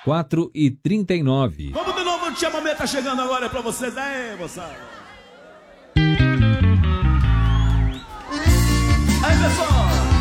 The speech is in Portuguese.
4h39. Vamos de novo, o chamamento tá chegando agora pra vocês. Aí, moçada.